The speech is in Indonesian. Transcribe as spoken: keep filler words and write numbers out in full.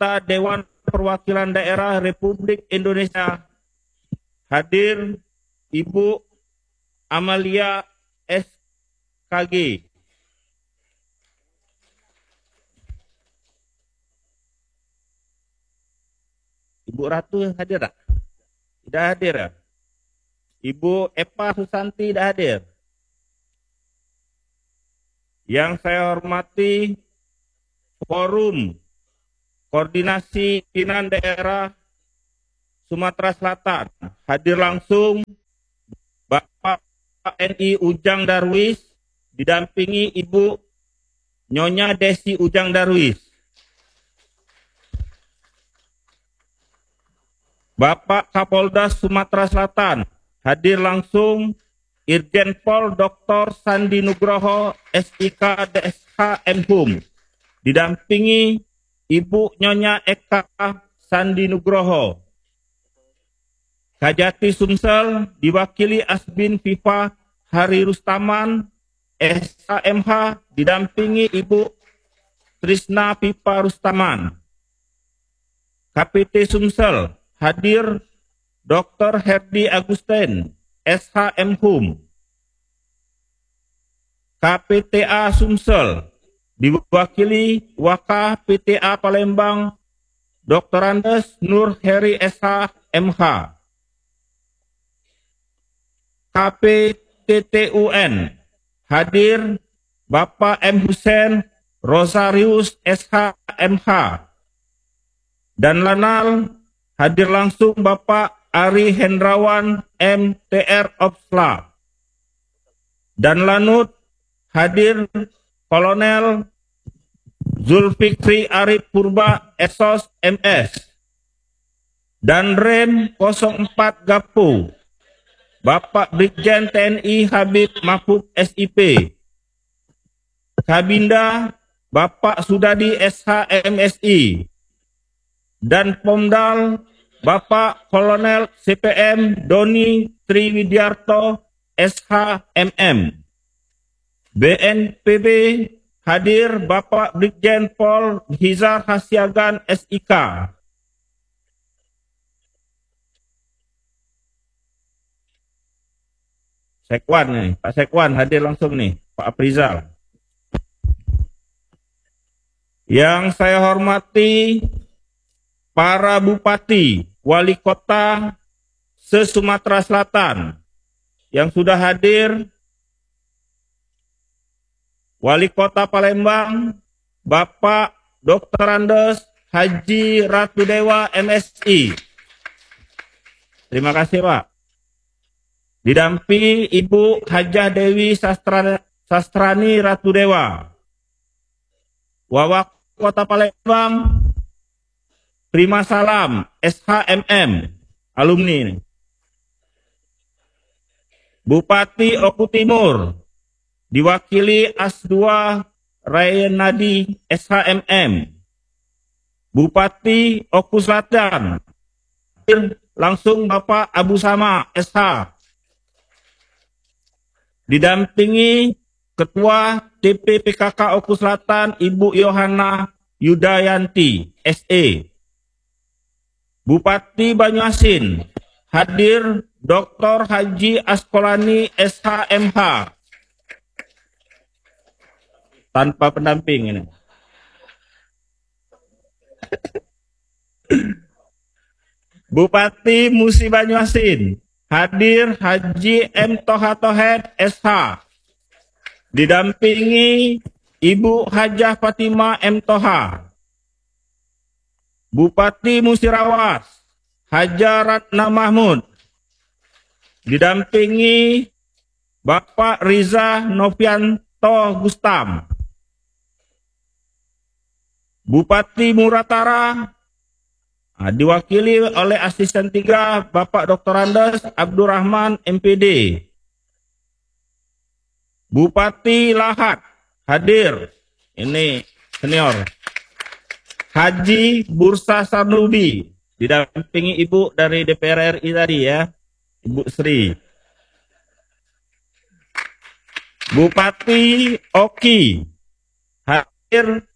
anggota Dewan Perwakilan Daerah Republik Indonesia, hadir Ibu Amalia S K G. Ibu Ratu hadir tak? Tidak hadir ya? Ibu Epa Susanti tidak hadir. Yang saya hormati Forum Koordinasi Pimpinan Daerah Sumatera Selatan, hadir langsung Bapak N I Ujang Darwis didampingi Ibu Nyonya Desi Ujang Darwis. Bapak Kapolda Sumatera Selatan, hadir langsung Irjen Pol Doktor Sandi Nugroho S I K D S H M Hum, didampingi Ibu Nyonya Eka Sandi Nugroho. Kajati Sumsel diwakili Asbin Viva Hari Rustaman S H M H, didampingi Ibu Trisna Viva Rustaman. K P T Sumsel hadir Doktor Herdi Agusten S H M Hum. K P T A Sumsel diwakili Waka P T A Palembang Doktor Andes Nur Heri S H M H. K P T T U N hadir Bapak M. Hussein Rosarius S H M H. Dan Lanal hadir langsung Bapak Ari Hendrawan M T R Opsla. Dan Lanut hadir Kolonel Zulfikri Arif Purba S O S M S. Dan Rem nol empat Gapu Bapak Brigjen T N I Habib Mahfud S I P. Kabinda Bapak Sudadi S H M S I. Dan Pomdal Bapak Kolonel C P M Doni Triwidiarto S H M M. B N P B hadir Bapak Brigjen Pol Hizar Hasyagan S I K. Sekwan nih, Pak Sekwan hadir langsung nih, Pak Aprizal. Yang saya hormati para bupati, wali kota se-Sumatera Selatan yang sudah hadir. Wali Kota Palembang, Bapak Doktor Andes Haji Ratu Dewa M Si. Terima kasih Pak. Didampingi Ibu Hajah Dewi Sastra, Sastrani Ratu Dewa. Wawak Kota Palembang, Prima Salam S H M M, alumni. Bupati Oku Timur, diwakili As dua Rayenadi S H M M. Bupati Oku Selatan, langsung Bapak Abu Sama S H. Didampingi Ketua D P P K K Oku Selatan Ibu Yohana Yudayanti S E. Bupati Banyuasin, hadir Doktor Haji Askolani S H M H. Tanpa pendamping ini. Bupati Musi Banyuasin, hadir Haji M. Toha Tohed S H. Didampingi Ibu Hajah Fatimah M. Toha. Bupati Musirawas, Haja Ratna Mahmud. Didampingi Bapak Riza Novianto Gustam. Bupati Muratara, nah, diwakili oleh Asisten tiga Bapak Doktor Andes Abdurrahman M P D. Bupati Lahat, hadir, ini senior, Haji Bursa Sarnubi, didampingi Ibu dari D P R R I tadi ya, Ibu Sri. Bupati Oki, hadir